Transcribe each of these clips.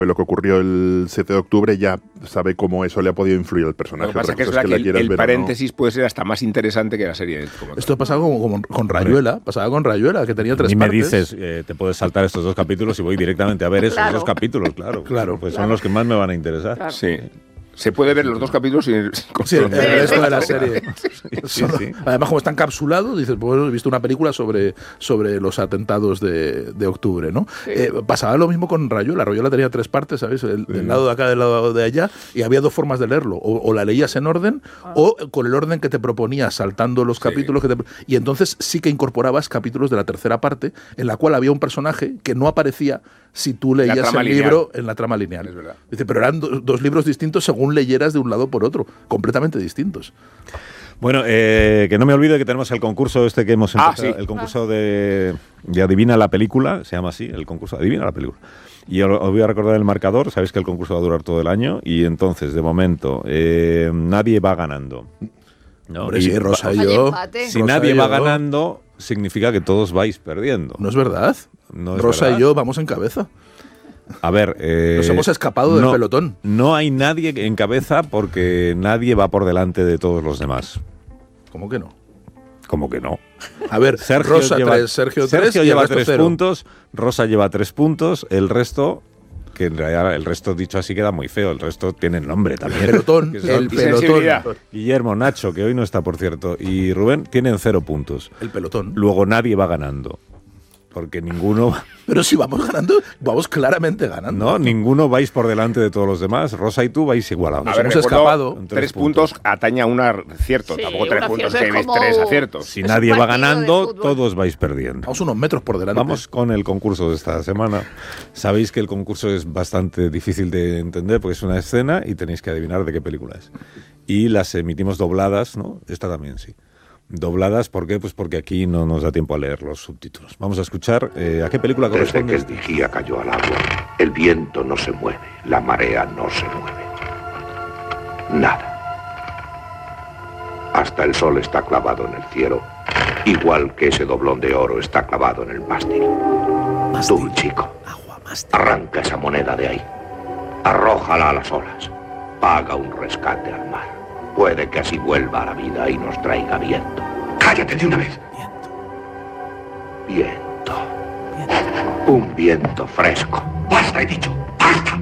lo que ocurrió el 7 de octubre, ya sabe cómo eso le ha podido influir al personaje. Lo que pasa es que es verdad que el paréntesis puede ser hasta más interesante que la serie. Esto ha pasado con Rayuela, que tenía 3 partes. Y me dices, te puedes saltar estos 2 capítulos y voy directamente a ver esos 2 capítulos, claro. Pues son los que más me van a interesar. Claro. Sí. Se puede ver los 2 capítulos sin el resto de la serie. Sí. Además, como está encapsulado, dices, pues he visto una película sobre los atentados de octubre, ¿no? Sí. Pasaba lo mismo con Rayuela. Rayuela tenía 3 partes, ¿sabes? Del lado de acá, del lado de allá, y había 2 formas de leerlo. O la leías en orden, o con el orden que te proponías, saltando los capítulos. Y entonces sí que incorporabas capítulos de la tercera parte, en la cual había un personaje que no aparecía si tú leías el libro en la trama lineal. Es verdad. Dice, pero eran 2 libros distintos según leyeras de un lado por otro, completamente distintos. Bueno, que no me olvide que tenemos el concurso este que hemos empezado, el concurso de Adivina la película, se llama así, el concurso Adivina la película. Y os voy a recordar el marcador, sabéis que el concurso va a durar todo el año, y entonces, de momento, nadie va ganando. ¿No? Hombre, sí, Rosa y yo. Si nadie va ganando, significa que todos vais perdiendo. ¿No es verdad? No es Rosa verdad. y yo vamos en cabeza. A ver, nos hemos escapado del pelotón. No hay nadie en cabeza porque nadie va por delante de todos los demás. ¿Cómo que no? ¿Cómo que no? A ver, Sergio Rosa lleva 3, Sergio 3 Sergio y lleva el resto 3 0. puntos, Rosa lleva 3 puntos, el resto, que en realidad el resto dicho así queda muy feo, el resto tiene nombre también. El pelotón. Guillermo, Nacho, que hoy no está por cierto, y Rubén tienen 0 puntos. El pelotón. Luego nadie va ganando. Porque ninguno... Pero si vamos ganando, vamos claramente ganando. No, ninguno vais por delante de todos los demás. Rosa y tú vais igualados. A ver, hemos escapado. 3 puntos atañe a un acierto. Sí, tampoco 3 puntos que veis 3 aciertos. Si nadie va ganando, todos vais perdiendo. Vamos unos metros por delante. Vamos con el concurso de esta semana. Sabéis que el concurso es bastante difícil de entender porque es una escena y tenéis que adivinar de qué película es. Y las emitimos dobladas, ¿no? Esta también, sí. Dobladas, ¿por qué? Pues porque aquí no nos da tiempo a leer los subtítulos. Vamos a escuchar a qué película corresponde. Desde que el vigía cayó al agua, el viento no se mueve, la marea no se mueve. Nada. Hasta el sol está clavado en el cielo, igual que ese doblón de oro está clavado en el mástil. Tú, chico, arranca esa moneda de ahí. Arrójala a las olas. Paga un rescate al mar. Puede que así vuelva a la vida y nos traiga viento. ¡Cállate de una vez! Viento. Un viento fresco. ¡Basta, he dicho! ¡Basta!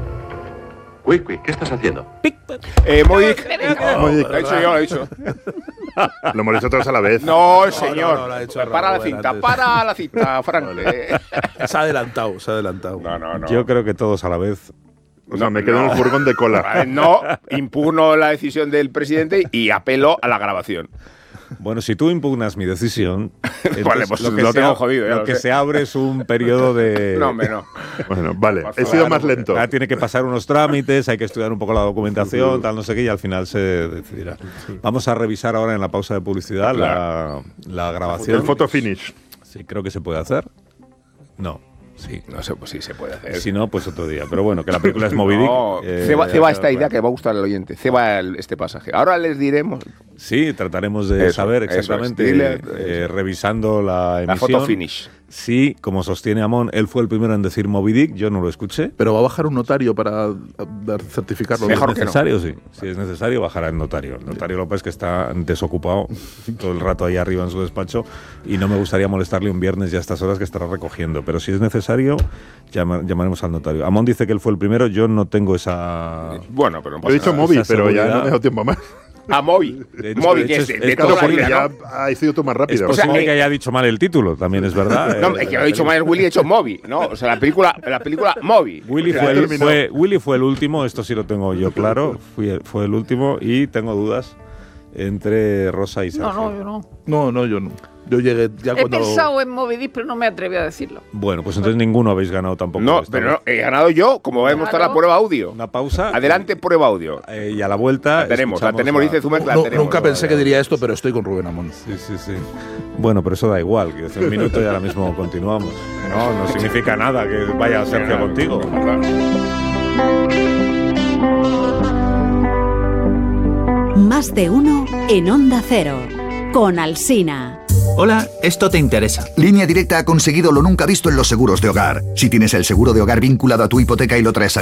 Quick, ¿qué estás haciendo? Moik. Lo he dicho yo, lo he dicho. Lo hemos dicho todos a la vez. No, señor. No, para la cinta, Frank. Se ha adelantado. No. Yo creo que todos a la vez. O sea, me quedo en el furgón de cola. No, impugno la decisión del presidente y apelo a la grabación. Bueno, si tú impugnas mi decisión, vale, pues lo tengo jodido. Lo que se abre es un periodo de... No, hombre, no. Bueno, vale, he sido más lento. Tiene que pasar unos trámites, hay que estudiar un poco la documentación, tal, no sé qué, y al final se decidirá. Vamos a revisar ahora en la pausa de publicidad la grabación. El photo finish. Sí, creo que se puede hacer. No. Sí. No sé, pues sí se puede hacer. Si no, pues otro día. Pero bueno, que la película es Moby Dick. No, ceba esta idea que va a gustar al oyente. Ceba este pasaje. Ahora les diremos. Sí, trataremos de saber exactamente, revisando la emisión. La photo finish. Sí, como sostiene Amón, él fue el primero en decir Moby Dick, yo no lo escuché. Pero va a bajar un notario para certificarlo. Mejor que necesario, sí. Si es necesario, bajará el notario. El notario López, que está desocupado todo el rato ahí arriba en su despacho, y no me gustaría molestarle un viernes ya a estas horas que estará recogiendo. Pero si es necesario, llamaremos al notario. Amón dice que él fue el primero, yo no tengo esa... Bueno, pero no pasa He dicho nada. Moby, pero ya no me he dado tiempo más. A Moby. Moby, que es de claro, toda la porque vida, ya ¿no? ha sido tú más rápido. Es posible que haya dicho mal el título, también es verdad. No, es que lo he dicho mal, Willy, he hecho Moby, ¿no? O sea, la película Moby. Willy fue el último, esto sí lo tengo yo claro, fue el último, y tengo dudas entre Rosa y Sergio. No, yo no. No, yo no. Yo llegué ya cuando... He pensado en Moby Dick, pero no me atreví a decirlo. Bueno, pues entonces ninguno habéis ganado tampoco. No, pero no, he ganado yo, como va a demostrar la prueba audio. Una pausa. Adelante, prueba audio. Y a la vuelta... La tenemos, dice Zumer, la tenemos. Nunca pensé que diría esto, pero estoy con Rubén Amón. Sí. Bueno, pero eso da igual, que hace un minuto y ahora mismo continuamos. No significa nada que vaya Sergio contigo. Más de uno en Onda Cero, con Alsina. Hola, esto te interesa. Línea Directa ha conseguido lo nunca visto en los seguros de hogar. Si tienes el seguro de hogar vinculado a tu hipoteca y lo traes al